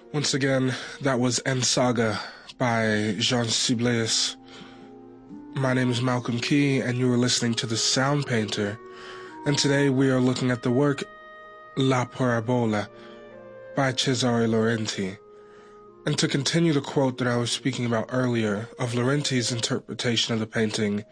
Once again, that was En Saga by Jean Sibelius. My name is Malcolm Key, and you are listening to The Sound Painter. And today we are looking at the work La Parabola by Cesare Laurenti. And to continue the quote that I was speaking about earlier of Laurenti's interpretation of the painting,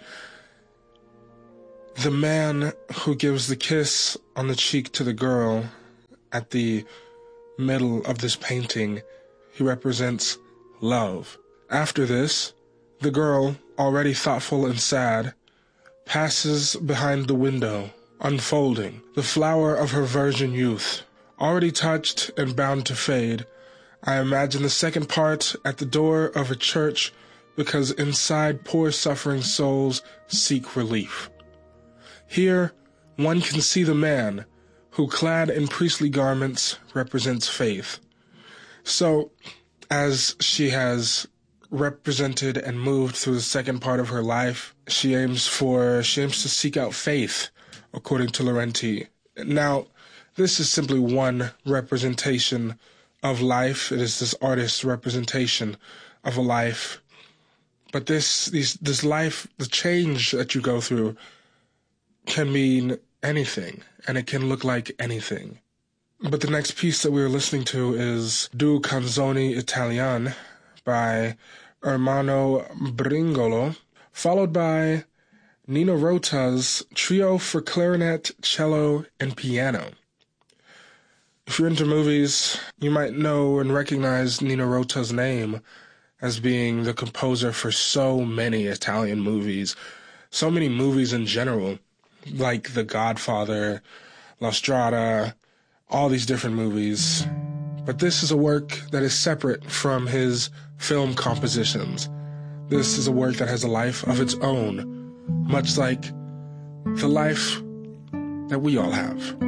the man who gives the kiss on the cheek to the girl at the middle of this painting, he represents love. After this, the girl, already thoughtful and sad, passes behind the window, unfolding the flower of her virgin youth. Already touched and bound to fade, I imagine the second part at the door of a church, because inside poor suffering souls seek relief. Here, one can see the man who, clad in priestly garments, represents faith. So, as she has represented and moved through the second part of her life, she aims to seek out faith, according to Laurenti. Now, this is simply one representation of life. It is this artist's representation of a life. But this life, the change that you go through, can mean anything, and it can look like anything. But the next piece that we are listening to is Due Canzoni Italiane by Ermanno Bringolo, followed by Nino Rota's Trio for Clarinet, Cello, and Piano. If you're into movies, you might know and recognize Nino Rota's name as being the composer for so many Italian movies, so many movies in general, like The Godfather, La Strada, all these different movies. But this is a work that is separate from his film compositions. This is a work that has a life of its own, much like the life that we all have.